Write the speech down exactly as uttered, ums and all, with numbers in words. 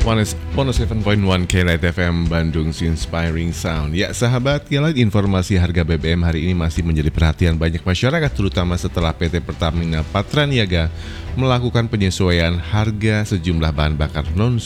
seratus tujuh koma satu K-Light F M Bandung Inspiring Sound. Ya sahabat K-Light, informasi harga B B M hari ini masih menjadi perhatian banyak masyarakat, terutama setelah P T Pertamina Patraniaga melakukan penyesuaian harga sejumlah bahan bakar non